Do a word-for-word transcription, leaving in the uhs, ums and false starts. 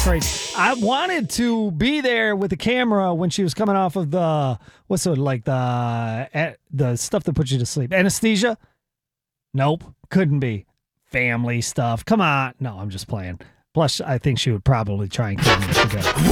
crazy. I wanted to be there with the camera when she was coming off of the what's it like the eh, the stuff that puts you to sleep, anesthesia. Nope, couldn't be. Family stuff. Come on. No, I'm just playing. Plus, I think she would probably try and kill me if she did.